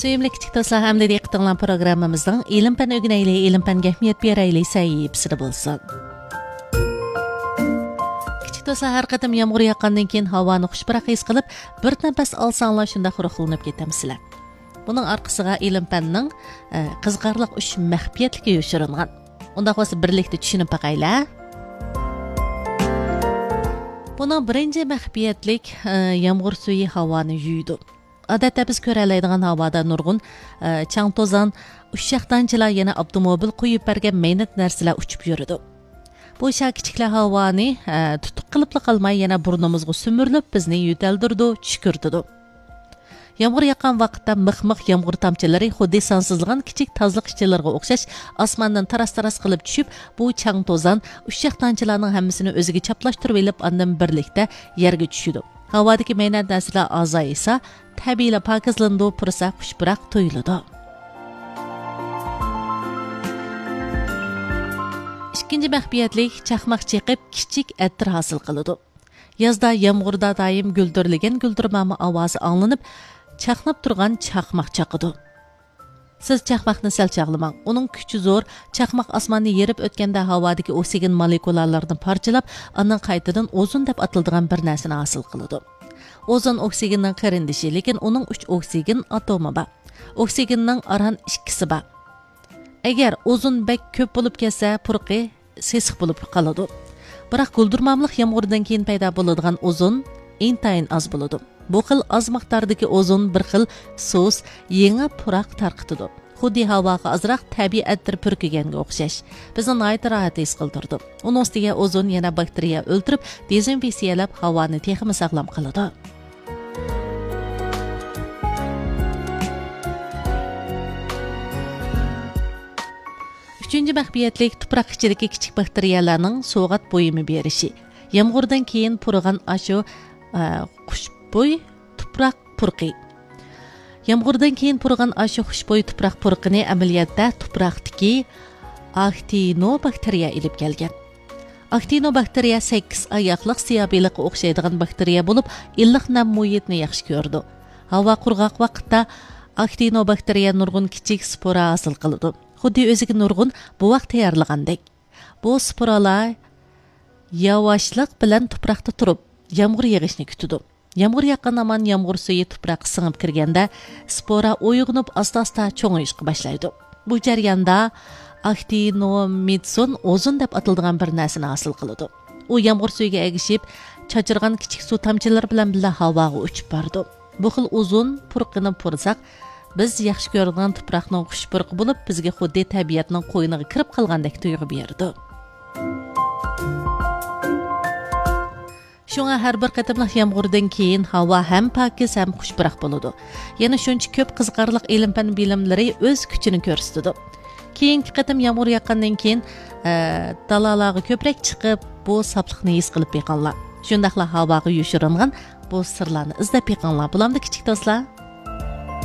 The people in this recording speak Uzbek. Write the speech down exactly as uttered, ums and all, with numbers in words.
Söyümlü kichik do'stlar, hamda diqqatinglar programmamizning ilm fan o'rganaylik, ilm fanga ahamiyat beraylik sayıpsida bo'lsin. Kichik do'stlar, har qatim yomg'ir yoqqandan keyin havoni xushbiroq his qilib, bir nafas olsanglar shunda xuruqlanib ketamsizlar. Buning orqasiga ilm fanning qiziqarli uch maxfiyatligi yoshiringan. Unda bo'lsa birlikda tushunib baqaylar. Buning birinchi maxfiyatlik yomg'ir suvi havoni yuydi. Odatda biz ko'ralaydigan havoda nurg'un chang to'zon, ushshaqdanchilar yana avtomobil qo'yib bergan maynat narsalar uchib yuradi. Bu sha kichiklar havoni tutuq qilib qolmay yana burnimizga sumurilib bizni yutaldirdi, tushkirdi. Yomg'ir yoqqan vaqtda mix-mix yomg'ir tomchilari xuddi sonsizlagan kichik tozliq ishchilarga o'xshash osmondan taras-taras qilib tushib, bu chang to'zon, ushshaqdanchilarning hammasini o'ziga chaplashtirib olib, ondan birlikda yerga tushidi. Havadagi maynat narsalar azaysa, tabiiyla pokizlandi, pursa xushbiroq tuyuladi. Ikkinchi maxfiyatlik chaqmoq chaqib kichik attir hosil qiladi. Yozda yomg'irda doim guldirlagan guldirmama ovozi anglanib, chaqnab turgan chaqmoq chaqidi. Siz chaqmoqni sal chaqlamang. Uning kuchi zo'r. Chaqmoq osmonni yerib o'tganda havodagi oksigen molekulalarini parchalab, undan qaytadan ozon deb atiladigan bir narsani hosil qiladi. Ozon oksigenning qarindishi, lekin uning uch oksigen atomi bor. Oksigenning aran ikkisi bor. Agar ozon bek ko'p bo'lib ketsa, purqi sesiq bo'lib qoladi. Biroq guldirmamlik yomg'irdan keyin paydo bo'ladigan ozon intayin az bo'ladi. Bu xil az miqdordagi ozon bir xil so'z, yangi puroq tarqitadi. Xuddi havoga azroq tabiatdir purkiganga o'xshash. Bizni nihoyat rohat his qildirdi. Uning ustiga ozon yana bakteriya o'ldirib, dezinfeksiyalab havoni texmi saqlam qiladi. Uchinchi maxfiyatlik tuproq ichidagi kichik bakteriyalarning so'g'at bo'yimi berishi. Yomg'irdan keyin purg'an ashu xushbo'y tuproq purqi. Yomg'irdan keyin purg'an ashu xushbo'y tuproq purqini amaliyotda tuproqdagi aktinobakteriya ilib kelgan. Aktinobakteriya sakkiz oyoqliq siyobeliqqa o'xshaydigan bakteriya bo'lib, illiq nam muhitni yaxshi ko'rdi. Havo qurg'oq vaqtda aktinobakteriya nurg'un kichik spora hosil qiladi. Xuddi o'ziga nurg'un bu vaqt tayyorlagandek. Bu sporalar yavaşlık bilan tuproqda turib, yomg'ir yog'ishni kutadi. Yomg'ir yoqqan aman yomg'ir suvi tuproqqa singib kirganda, spora uyg'unib asta-asta cho'ng'ishga boshlaydi. Bu jarayonda aktinomidson ozon deb atiladigan bir narsani hosil qiladi. U yomg'ir suviga egishib, chachirgan kichik suv tomchilari bilan birga havoga uchib bordi. Bu xil ozon purqini pursak, biz yaxshi ko'rgan tuproqning xushpurqi bo'lib, bizga xuddi tabiatning qo'yniga kirib qolgandek tuyg'u berdi. Shunga har bir qatimliq yomg'irdan keyin havo ham pokiz ham xushbiroq bo'ladi. Yana shuncha ko'p qiziqarli ilm fan bilimlari o'z kuchini ko'rsatdi. Keyingi qatim yomg'ir yoqqandan keyin dalalarga ko'proq chiqib, bu safliqni his qilib beqanlar. Shundaqla havoga yoshiringan bu sirlarni izlab beqanlar. Bulamda kichik do'stlar.